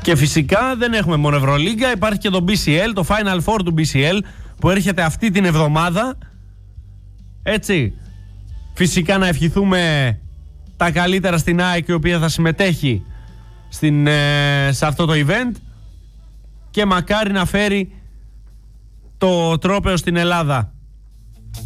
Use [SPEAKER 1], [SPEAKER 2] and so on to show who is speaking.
[SPEAKER 1] Και φυσικά δεν έχουμε μόνο Ευρωλίγκα, υπάρχει και το BCL, το Final Four του BCL που έρχεται αυτή την εβδομάδα. Έτσι. Φυσικά να ευχηθούμε τα καλύτερα στην ΑΕΚ, η οποία θα συμμετέχει σε αυτό το event, και μακάρι να φέρει το τρόπαιο στην Ελλάδα.